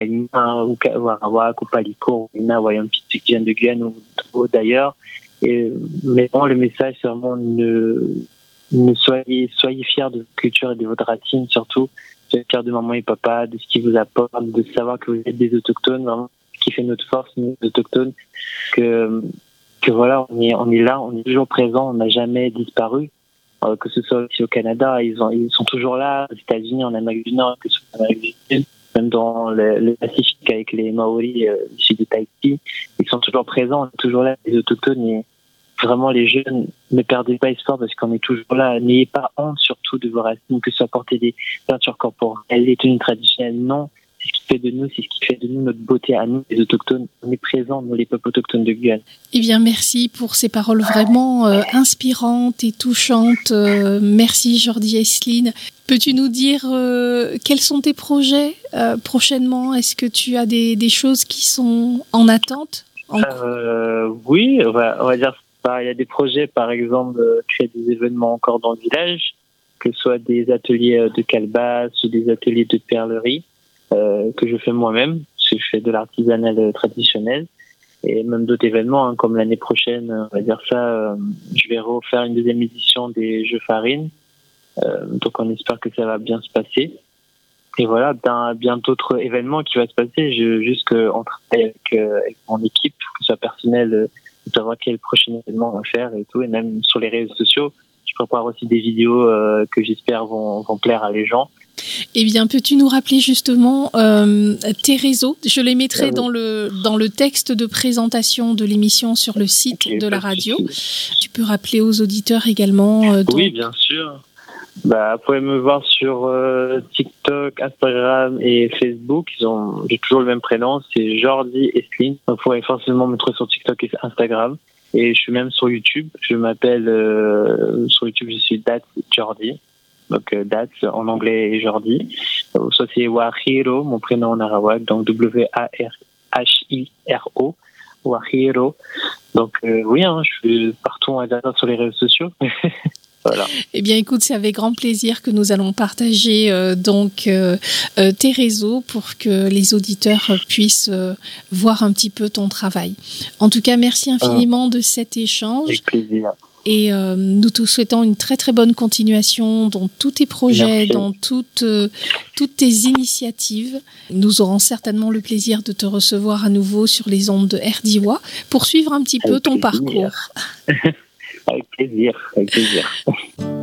ou Arawak ou Paliko, ou un petit qui vient de Guyane ou d'ailleurs. Mais bon, le message, c'est vraiment soyez fiers de votre culture et de votre racine, surtout. Soyez fiers de maman et papa, de ce qu'ils vous apportent, de savoir que vous êtes des autochtones, vraiment, ce qui fait notre force, nous, les autochtones, que voilà, on est là, on est toujours présent, on n'a jamais disparu. Que ce soit aussi au Canada, ils sont toujours là, aux États-Unis, en Amérique du Nord, que ce soit en Amérique du Sud, même dans le Pacifique avec les Maoris issus de Tahiti, ils sont toujours présents, on est toujours là, les autochtones. Et vraiment, les jeunes, ne perdez pas espoir parce qu'on est toujours là. N'ayez pas honte surtout de vos racines, que ce soit porter des peintures corporelles, des tenues traditionnelles. Non, c'est ce qui fait de nous, c'est ce qui fait de nous notre beauté à nous, les autochtones. On est présents, nous, les peuples autochtones de Guyane. Eh bien, merci pour ces paroles vraiment inspirantes et touchantes. Merci, Jordi Esseline. Peux-tu nous dire quels sont tes projets prochainement? Est-ce que tu as des choses qui sont en attente? Oui, on va dire. Il y a des projets, par exemple, créer des événements encore dans le village, que ce soit des ateliers de calebasse ou des ateliers de perlerie, que je fais moi-même, parce que je fais de l'artisanal traditionnel, et même d'autres événements, comme l'année prochaine, on va dire ça, je vais refaire une deuxième édition des Jeux Farine, donc on espère que ça va bien se passer. Et voilà, bien d'autres événements qui vont se passer, juste qu'on travaille avec mon équipe, que ce soit personnel, de savoir quel prochain événement on va faire et tout, et même sur les réseaux sociaux, je prépare aussi des vidéos que j'espère vont plaire à les gens. Eh bien, peux-tu nous rappeler justement tes réseaux? Je les mettrai dans le texte de présentation de l'émission sur le site de la radio. Tu peux rappeler aux auditeurs également Oui, bien sûr. Vous pouvez me voir sur TikTok, Instagram et Facebook. J'ai toujours le même prénom, c'est Jordi Esseline. Vous pourrez forcément me trouver sur TikTok et Instagram. Et je suis même sur YouTube. Je m'appelle sur YouTube, je suis Dats Jordi. Donc Dats en anglais et Jordi. Soit c'est Wahiro, mon prénom en arawak, donc WARHIRO. Wahiro. Donc oui, je suis partout sur les réseaux sociaux. Voilà. Eh bien, écoute, c'est avec grand plaisir que nous allons partager tes réseaux pour que les auditeurs puissent voir un petit peu ton travail. En tout cas, merci infiniment de cet échange. Avec plaisir. Et nous te souhaitons une très très bonne continuation dans tous tes projets, dans toutes tes initiatives. Nous aurons certainement le plaisir de te recevoir à nouveau sur les ondes de RDIWA pour suivre un petit peu ton parcours. Avec plaisir.